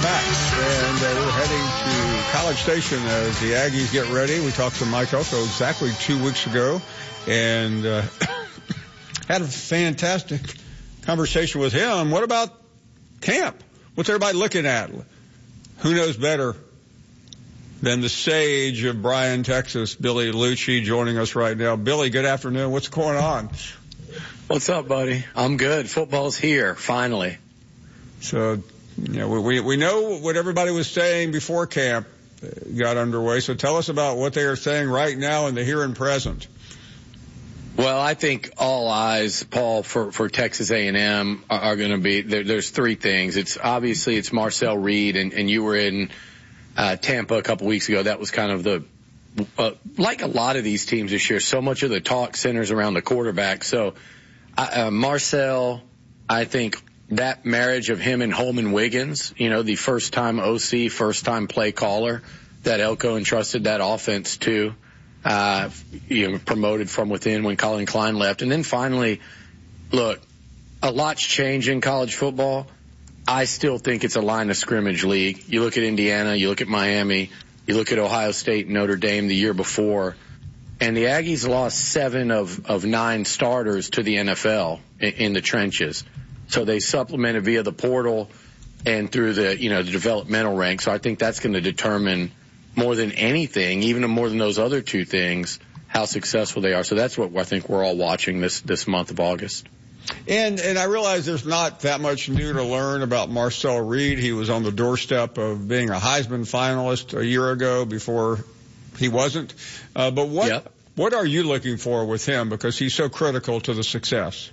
back, and we're heading to College Station as the Aggies get ready. We talked to Mike Elko exactly 2 weeks ago, and had a fantastic conversation with him. What about camp? What's everybody looking at? Who knows better than the sage of Bryan, Texas, Billy Liucci, joining us right now. Billy, good afternoon. What's going on? What's up, buddy? I'm good. Football's here, finally. So, we know what everybody was saying before camp got underway. So tell us about what they are saying right now in the here and present. Well, I think all eyes, Paul, for Texas A&M are going to be, there's three things. It's Marcel Reed, and you were in Tampa a couple weeks ago. That was kind of the, like a lot of these teams this year, so much of the talk centers around the quarterback. So, Marcel, I think that marriage of him and Holman Wiggins, the first-time OC, first-time play caller that Elko entrusted that offense to, promoted from within when Colin Klein left. And then finally, look, a lot's changed in college football. I still think it's a line of scrimmage league. You look at Indiana, you look at Miami, you look at Ohio State and Notre Dame the year before, and the Aggies lost 7 of 9 starters to the NFL in the trenches. So they supplemented via the portal and through the developmental ranks. So I think that's going to determine more than anything, even more than those other two things, how successful they are. So that's what I think we're all watching this month of August. And I realize there's not that much new to learn about Marcel Reed. He was on the doorstep of being a Heisman finalist a year ago before he wasn't. But what are you looking for with him? Because he's so critical to the success.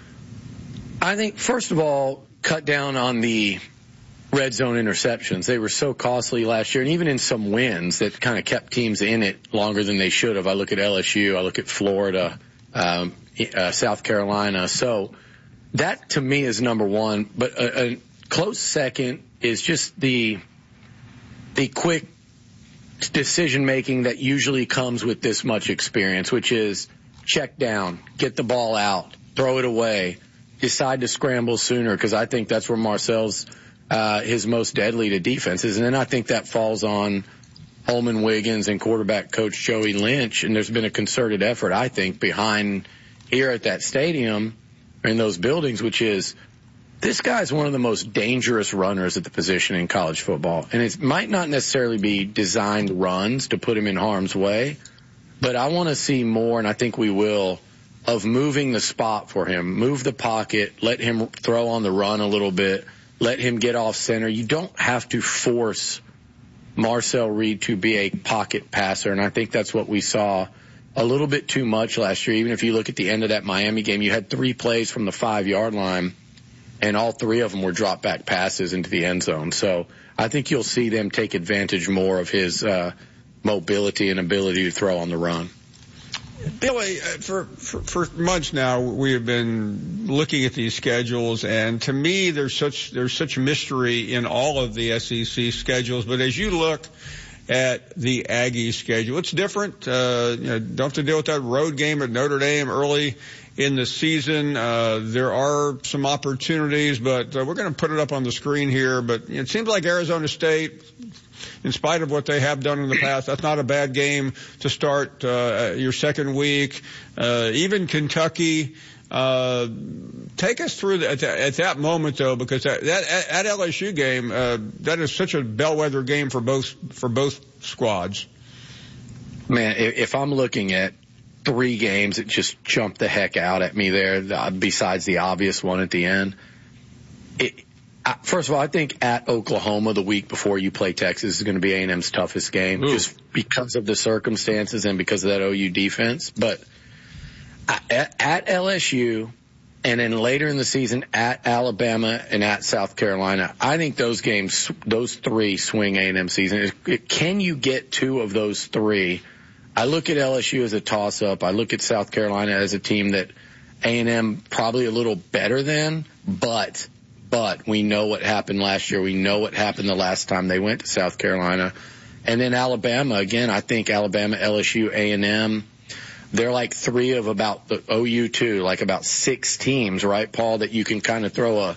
I think, first of all, cut down on the red zone interceptions. They were so costly last year, and even in some wins that kind of kept teams in it longer than they should have. I look at LSU, I look at Florida, South Carolina. So that, to me, is number one. But a close second is just the quick decision-making that usually comes with this much experience, which is check down, get the ball out, throw it away, decide to scramble sooner, because I think that's where Marcel's his most deadly to defenses. And then I think that falls on Holman Wiggins and quarterback coach Joey Lynch, and there's been a concerted effort, I think, behind here at that stadium in those buildings, which is this guy's one of the most dangerous runners at the position in college football. And it might not necessarily be designed runs to put him in harm's way, but I want to see more, and I think we will, of moving the spot for him. Move the pocket, let him throw on the run a little bit, let him get off center. You don't have to force Marcel Reed to be a pocket passer, and I think that's what we saw a little bit too much last year. Even if you look at the end of that Miami game, you had 3 plays from the 5-yard line, and all 3 of them were drop-back passes into the end zone. So I think you'll see them take advantage more of his mobility and ability to throw on the run. Billy, for months now, we have been looking at these schedules, and to me, there's such mystery in all of the SEC schedules. But as you look at the Aggie schedule, it's different. Don't have to deal with that road game at Notre Dame early in the season. There are some opportunities, but we're going to put it up on the screen here. But it seems like Arizona State, in spite of what they have done in the past, that's not a bad game to start your second week. Even Kentucky. Take us through at that moment, though, because that LSU game, that is such a bellwether game for both squads. Man, if I'm looking at 3 games that just jumped the heck out at me there, besides the obvious one at the end, first of all, I think at Oklahoma the week before you play Texas is going to be A&M's toughest game, just because of the circumstances and because of that OU defense. But at LSU and then later in the season at Alabama and at South Carolina, I think those games, those 3 swing A&M season. Can you get 2 of those 3? I look at LSU as a toss-up. I look at South Carolina as a team that A&M probably a little better than, but we know what happened last year. We know what happened the last time they went to South Carolina. And then Alabama, again, I think Alabama, LSU, A&M, they're like 3 of about the OU too, like about 6 teams, right, Paul, that you can kind of throw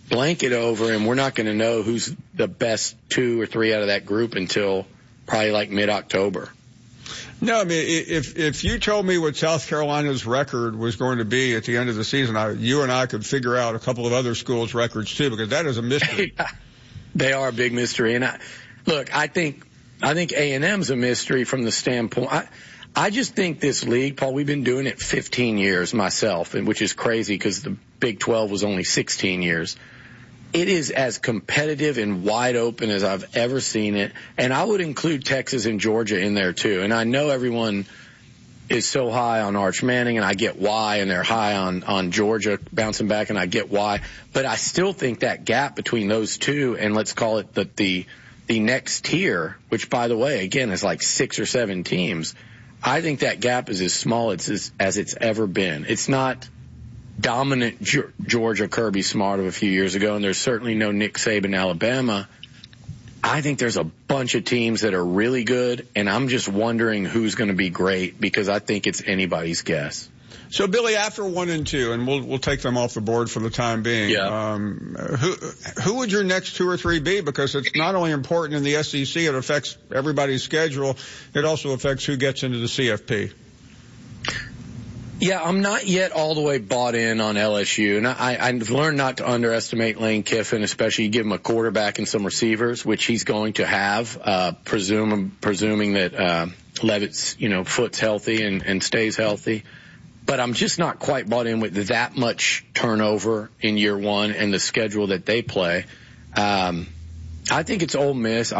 blanket over, and we're not going to know who's the best 2 or 3 out of that group until probably like mid-October. No, I mean, if you told me what South Carolina's record was going to be at the end of the season, you and I could figure out a couple of other schools' records too, because that is a mystery. They are a big mystery. And I think A&M's a mystery from the standpoint. I just think this league, Paul, we've been doing it 15 years myself, which is crazy because the Big 12 was only 16 years. It is as competitive and wide open as I've ever seen it. And I would include Texas and Georgia in there too. And I know everyone is so high on Arch Manning, and I get why, and they're high on Georgia bouncing back, and I get why. But I still think that gap between those two, and let's call it the next tier, which, by the way, again, is like 6 or 7 teams, I think that gap is as small as it's ever been. It's not dominant Georgia, Kirby Smart of a few years ago, and there's certainly no Nick Saban, Alabama. I think there's a bunch of teams that are really good, and I'm just wondering who's going to be great, because I think it's anybody's guess. So, Billy, after 1 and 2, and we'll take them off the board for the time being. Yeah. Who would your next 2 or 3 be? Because it's not only important in the SEC, it affects everybody's schedule. It also affects who gets into the CFP. Yeah, I'm not yet all the way bought in on LSU, and I've learned not to underestimate Lane Kiffin, especially you give him a quarterback and some receivers, which he's going to have, presuming that Leavitt's foot's healthy and stays healthy. But I'm just not quite bought in with that much turnover in year one and the schedule that they play. I think it's Ole Miss.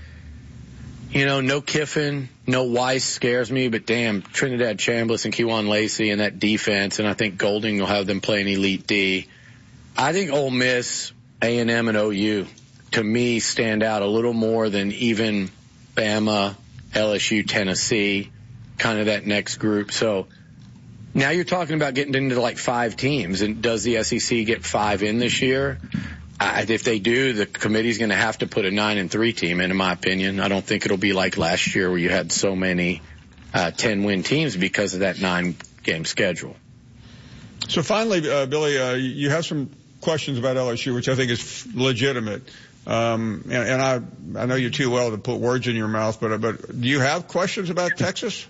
No Kiffin, no Weiss scares me, but damn, Trinidad Chambliss and Kejuan Lacey and that defense, and I think Golding will have them play an elite D. I think Ole Miss, A&M, and OU, to me, stand out a little more than even Bama, LSU, Tennessee, kind of that next group. So now you're talking about getting into like 5 teams, and does the SEC get 5 in this year? If they do, the committee's going to have to put a 9-3 team in my opinion. I don't think it'll be like last year where you had so many 10-win teams because of that 9-game schedule. So finally, Billy, you have some questions about LSU, which I think is legitimate. And I know you too well to put words in your mouth, but do you have questions about Texas?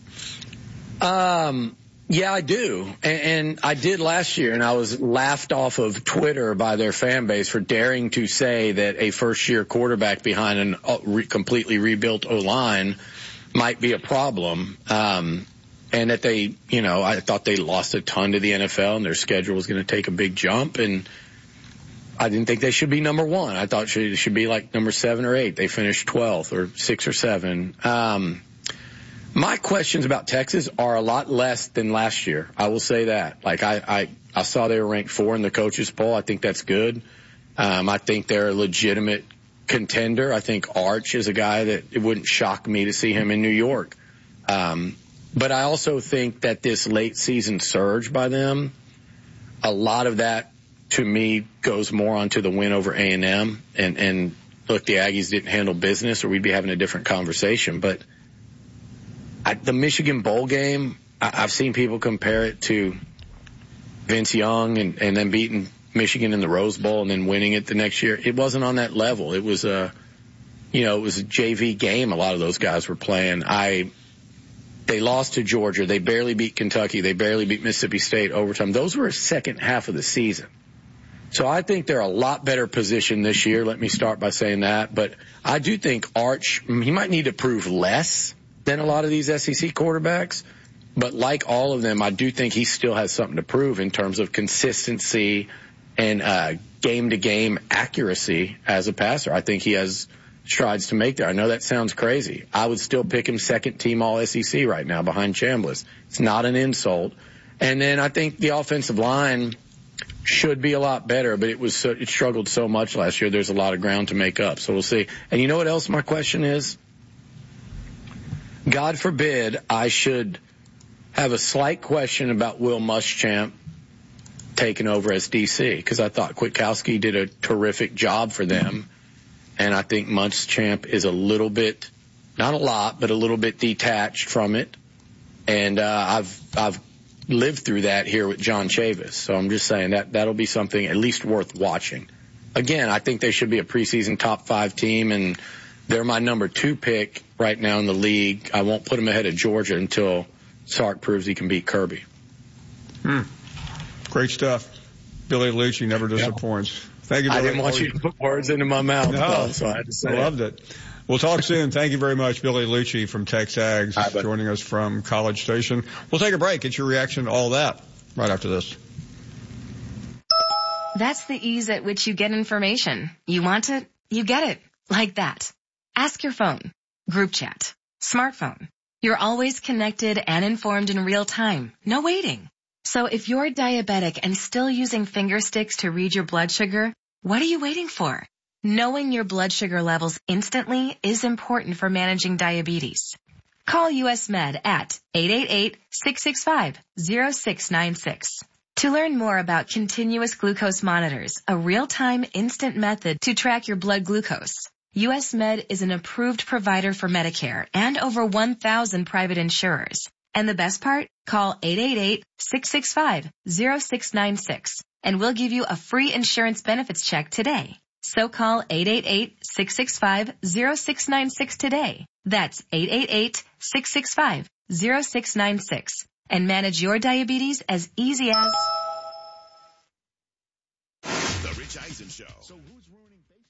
Yeah, I do. And I did last year, and I was laughed off of Twitter by their fan base for daring to say that a first-year quarterback behind a completely rebuilt O-line might be a problem. And that they, I thought they lost a ton to the NFL, and their schedule was going to take a big jump. And I didn't think they should be number 1. I thought it should be like number 7 or 8. They finished 12th or 6 or 7. My questions about Texas are a lot less than last year. I will say that. Like I saw they were ranked 4 in the coaches poll. I think that's good. I think they're a legitimate contender. I think Arch is a guy that it wouldn't shock me to see him in New York. But I also think that this late season surge by them, a lot of that to me goes more onto the win over A&M. And look, the Aggies didn't handle business or we'd be having a different conversation. But the Michigan Bowl game, I've seen people compare it to Vince Young and then beating Michigan in the Rose Bowl and then winning it the next year. It wasn't on that level. It was it was a JV game. A lot of those guys were playing. They lost to Georgia. They barely beat Kentucky. They barely beat Mississippi State overtime. Those were a second half of the season. So I think they're a lot better positioned this year. Let me start by saying that. But I do think Arch, he might need to prove less than a lot of these SEC quarterbacks. But like all of them, I do think he still has something to prove in terms of consistency and game-to-game accuracy as a passer. I think he has strides to make there. I know that sounds crazy. I would still pick him second team All-SEC right now behind Chambliss. It's not an insult. And then I think the offensive line should be a lot better, but it struggled so much last year. There's a lot of ground to make up. So we'll see. And you know what else my question is? God forbid I should have a slight question about Will Muschamp taking over as DC, because I thought Kwiatkowski did a terrific job for them. And I think Muschamp is a little bit, not a lot, but a little bit detached from it. And I've lived through that here with John Chavis. So I'm just saying that'll be something at least worth watching. Again, I think they should be a preseason top 5 team, and they're my number 2 pick right now in the league. I won't put them ahead of Georgia until Sark proves he can beat Kirby. Great stuff. Billy Liucci never disappoints. Thank you, Billy. I didn't want you to put words into my mouth, though, so I had to say I loved it. We'll talk soon. Thank you very much, Billy Liucci from TexAgs, joining us from College Station. We'll take a break. Get your reaction to all that right after this. That's the ease at which you get information. You want it, you get it. Like that. Ask your phone. Group chat. Smartphone. You're always connected and informed in real time. No waiting. So if you're diabetic and still using finger sticks to read your blood sugar, what are you waiting for? Knowing your blood sugar levels instantly is important for managing diabetes. Call US Med at 888-665-0696. To learn more about continuous glucose monitors, a real-time instant method to track your blood glucose. US Med is an approved provider for Medicare and over 1,000 private insurers. And the best part? Call 888-665-0696 and we'll give you a free insurance benefits check today. So call 888-665-0696 today. That's 888-665-0696 and manage your diabetes as easy as... The Rich Eisen Show. So who's ruining baseball?